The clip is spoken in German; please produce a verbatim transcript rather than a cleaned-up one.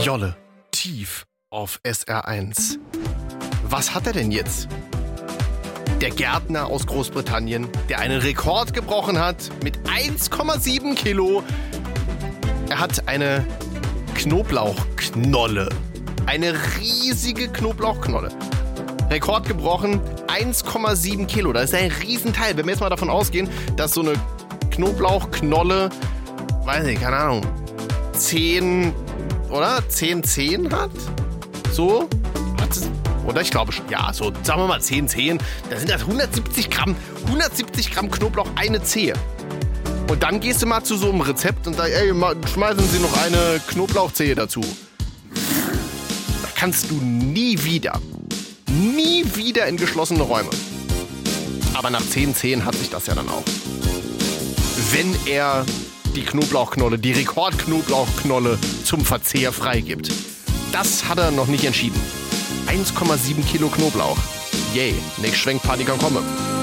Jolle, tief auf S R eins. Was hat er denn jetzt? Der Gärtner aus Großbritannien, der einen Rekord gebrochen hat mit eins Komma sieben Kilo. Er hat eine Knoblauchknolle. Eine riesige Knoblauchknolle. Rekord gebrochen, eins Komma sieben Kilo. Das ist ein Riesenteil. Wenn wir jetzt mal davon ausgehen, dass so eine Knoblauchknolle, weiß nicht, keine Ahnung, zehn, oder? zehn Zehen hat? So? Hat es? Oder ich glaube schon, ja, so, sagen wir mal zehn Zehen. Da sind das hundertsiebzig Gramm, hundertsiebzig Gramm Knoblauch, eine Zehe. Und dann gehst du mal zu so einem Rezept und sagst, ey, schmeißen Sie noch eine Knoblauchzehe dazu. Da kannst du nie wieder, nie wieder in geschlossene Räume. Aber nach zehn Zehen hat sich das ja dann auch. Wenn er die Knoblauchknolle, die Rekordknoblauchknolle zum Verzehr freigibt. Das hat er noch nicht entschieden. eins Komma sieben Kilo Knoblauch. Yay, nächste Schwenkparty kann kommen.